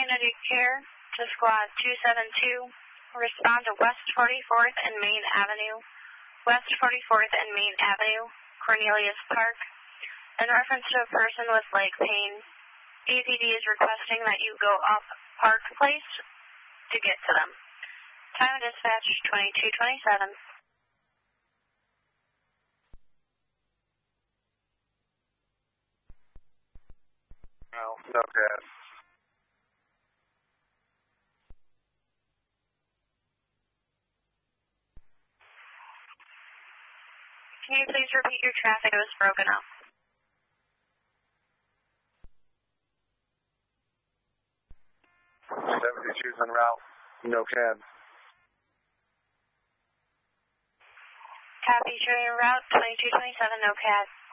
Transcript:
Community Care to Squad 272. Respond to West 44th and Main Avenue. West 44th and Main Avenue, Cornelius Park. In reference to a person with leg pain, APD is requesting that you go up Park Place to get to them. Time of dispatch, 22:27. No, Dad. Can you please repeat your traffic? It was broken up. '72's en route. No cab. Copy, train route 2227, no cab.